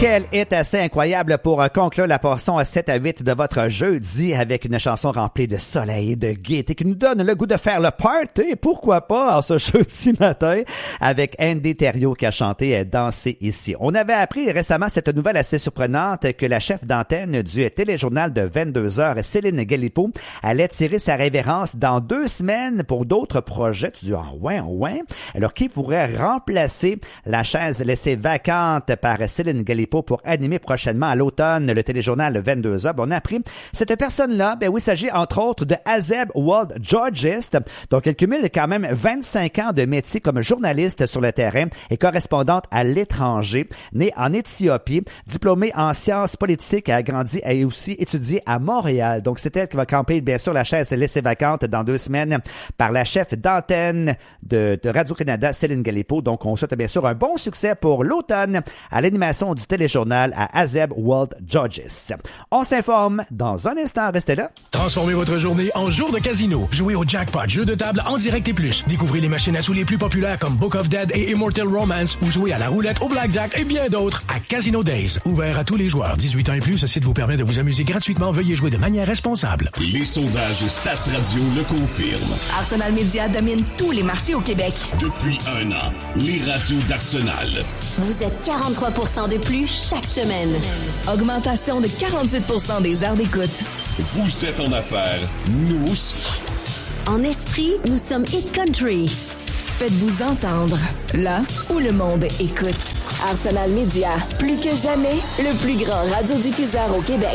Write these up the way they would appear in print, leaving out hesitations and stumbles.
Quel hit assez incroyable pour conclure la portion 7 à 8 de votre jeudi avec une chanson remplie de soleil et de gaieté qui nous donne le goût de faire le party. Pourquoi pas en ce jeudi matin avec Andy Thériault qui a chanté Danser ici. On avait appris récemment cette nouvelle assez surprenante que la chef d'antenne du téléjournal de 22h, Céline Galipeau, allait tirer sa révérence dans 2 semaines pour d'autres projets. Tu dis, ah ouais. Alors, qui pourrait remplacer la chaise laissée vacante par Céline Galipeau pour animer prochainement à l'automne le téléjournal 22h. On a appris cette personne-là, il s'agit entre autres de Azeb Wald Georgist. Donc, elle cumule quand même 25 ans de métier comme journaliste sur le terrain et correspondante à l'étranger. Née en Éthiopie, diplômée en sciences politiques, a grandi et aussi étudié à Montréal. Donc, c'est elle qui va camper, bien sûr, la chaise laissée vacante dans 2 semaines par la chef d'antenne de Radio-Canada, Céline Galipeau. Donc, on souhaite bien sûr un bon succès pour l'automne à l'animation du téléjournal à Azeb Wald Georgis. On s'informe dans un instant. Restez là. Transformez votre journée en jour de casino. Jouez au jackpot, jeu de table en direct et plus. Découvrez les machines à sous les plus populaires comme Book of Dead et Immortal Romance ou jouez à la roulette, au blackjack et bien d'autres à Casino Days. Ouvert à tous les joueurs. 18 ans et plus, ce site vous permet de vous amuser gratuitement. Veuillez jouer de manière responsable. Les sondages Stats Radio le confirment. Arsenal Media domine tous les marchés au Québec. Depuis 1 an, les radios d'Arsenal. Vous êtes 43% de plus chaque semaine. Augmentation de 48% des heures d'écoute. Vous êtes en affaires, nous aussi. En Estrie, nous sommes Hit Country. Faites-vous entendre, là où le monde écoute. Arsenal Media, plus que jamais, le plus grand radiodiffuseur au Québec.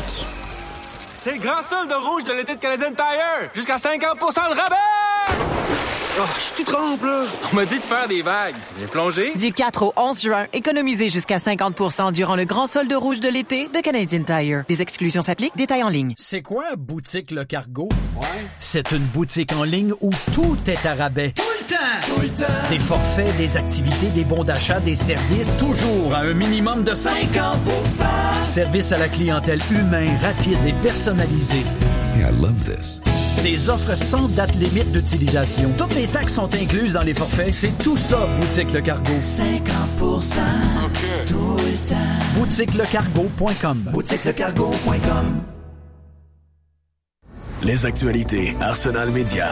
C'est le grand solde rouge de l'été de Canadian Tire! Jusqu'à 50% de rabais! Oh, je suis tout trempe, là! On m'a dit de faire des vagues. J'ai plongé. Du 4 au 11 juin, économisez jusqu'à 50% durant le grand solde rouge de l'été de Canadian Tire. Des exclusions s'appliquent, détails en ligne. C'est quoi Boutique Le Cargo? Ouais. C'est une boutique en ligne où tout est à rabais. Tout le temps! Tout le temps! Des forfaits, des activités, des bons d'achat, des services. Toujours à un minimum de 50%. Service à la clientèle humain, rapide et personnalisé. Yeah, I love this. Des offres sans date limite d'utilisation. Toutes les taxes sont incluses dans les forfaits. C'est tout ça, Boutique Le Cargo. 50%. OK. Tout le temps. BoutiqueLeCargo.com. BoutiqueLeCargo.com. Les actualités Arsenal Média.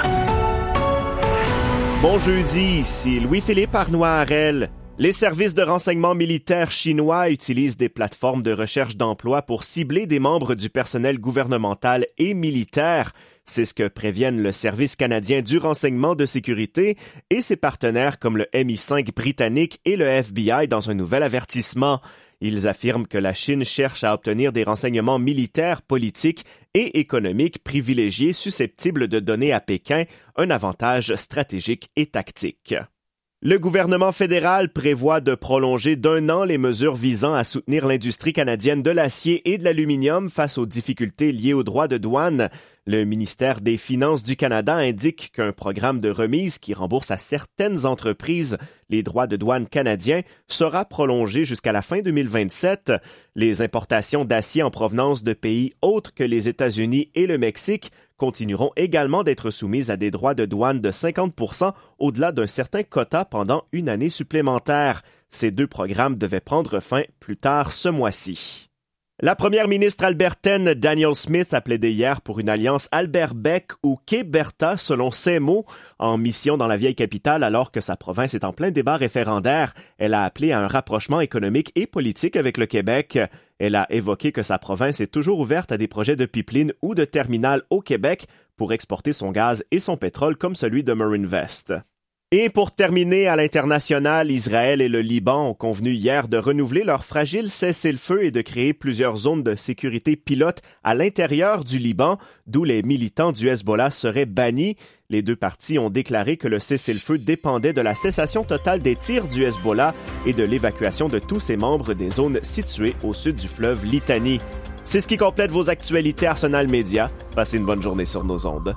Bon jeudi, ici Louis-Philippe Arnois-Harel. Les services de renseignement militaire chinois utilisent des plateformes de recherche d'emploi pour cibler des membres du personnel gouvernemental et militaire. C'est ce que préviennent le Service canadien du renseignement de sécurité et ses partenaires comme le MI5 britannique et le FBI dans un nouvel avertissement. Ils affirment que la Chine cherche à obtenir des renseignements militaires, politiques et économiques privilégiés susceptibles de donner à Pékin un avantage stratégique et tactique. Le gouvernement fédéral prévoit de prolonger d'1 an les mesures visant à soutenir l'industrie canadienne de l'acier et de l'aluminium face aux difficultés liées aux droits de douane. Le ministère des Finances du Canada indique qu'un programme de remise qui rembourse à certaines entreprises les droits de douane canadiens sera prolongé jusqu'à la fin 2027. Les importations d'acier en provenance de pays autres que les États-Unis et le Mexique continueront également d'être soumises à des droits de douane de 50% au-delà d'un certain quota pendant 1 année supplémentaire. Ces 2 programmes devaient prendre fin plus tard ce mois-ci. La première ministre albertaine Danielle Smith a plaidé hier pour une alliance Albert-Bec ou Québerta, selon ses mots, en mission dans la vieille capitale alors que sa province est en plein débat référendaire. Elle a appelé à un rapprochement économique et politique avec le Québec. Elle a évoqué que sa province est toujours ouverte à des projets de pipeline ou de terminal au Québec pour exporter son gaz et son pétrole comme celui de Marinvest. Et pour terminer, à l'international, Israël et le Liban ont convenu hier de renouveler leur fragile cessez-le-feu et de créer plusieurs zones de sécurité pilotes à l'intérieur du Liban, d'où les militants du Hezbollah seraient bannis. Les 2 parties ont déclaré que le cessez-le-feu dépendait de la cessation totale des tirs du Hezbollah et de l'évacuation de tous ses membres des zones situées au sud du fleuve Litani. C'est ce qui complète vos actualités Arsenal Média. Passez une bonne journée sur nos ondes.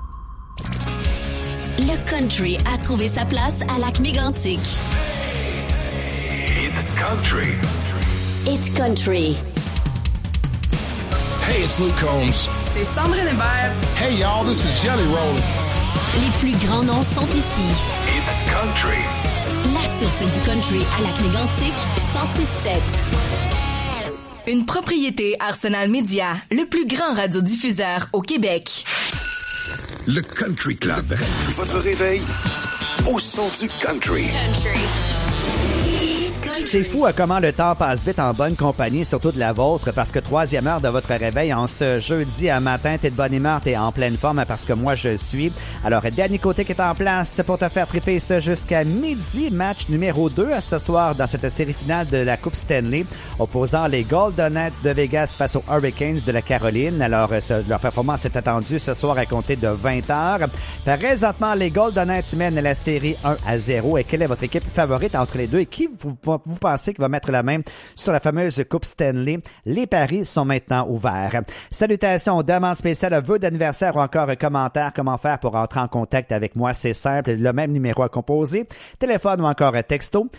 Le country a trouvé sa place à Lac-Mégantic. Hit Country. Hit Country. Hey, it's Luke Combs. C'est Sandrine Hébert. Hey, y'all, this is Jelly Roll. Les plus grands noms sont ici. Hit Country. La source du country à Lac-Mégantic, 106.7. Une propriété Arsenal Média, le plus grand radiodiffuseur au Québec. Le Country Club. Votre réveil au son du country. C'est fou comment le temps passe vite en bonne compagnie, surtout de la vôtre, parce que 3e heure de votre réveil en ce jeudi à matin, t'es de bonne humeur, t'es en pleine forme, parce que moi je suis. Alors, Danny Côté qui est en place pour te faire triper ça jusqu'à midi. Match numéro 2 à ce soir dans cette série finale de la Coupe Stanley, opposant les Golden Knights de Vegas face aux Hurricanes de la Caroline. Alors, leur performance est attendue ce soir à compter de 20 heures. Présentement, les Golden Knights mènent la série 1-0. Et quelle est votre équipe favorite entre les deux? Et qui vous pensez qu'il va mettre la main sur la fameuse Coupe Stanley? Les paris sont maintenant ouverts. Salutations, demandes spéciales, vœux d'anniversaire ou encore commentaires. Comment faire pour entrer en contact avec moi? C'est simple, le même numéro à composer. Téléphone ou encore texto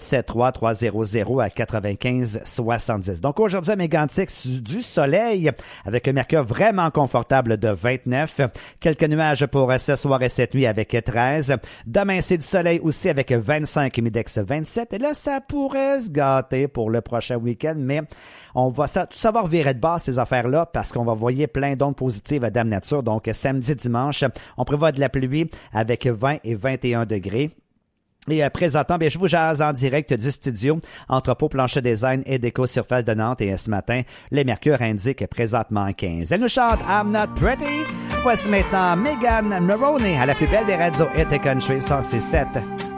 873-300-9570. Donc aujourd'hui, Mégantic, du soleil avec un mercure vraiment confortable de 29. Quelques nuages pour ce soir et cette nuit avec 13. Demain, c'est du soleil aussi avec 25 et Midex 27. Et là, ça pourrait se gâter pour le prochain week-end, mais on va tout savoir virer de bas ces affaires-là parce qu'on va voyer plein d'ondes positives à Dame Nature. Donc, samedi, dimanche, on prévoit de la pluie avec 20 et 21 degrés. Et présentement, je vous jase en direct du studio Entrepôt Plancher Design et Déco Surface de Nantes. Et ce matin, le mercure indique présentement 15. Elle nous chante I'm Not Pretty. Voici maintenant Megan Maroney à la plus belle des radios et country 106.7.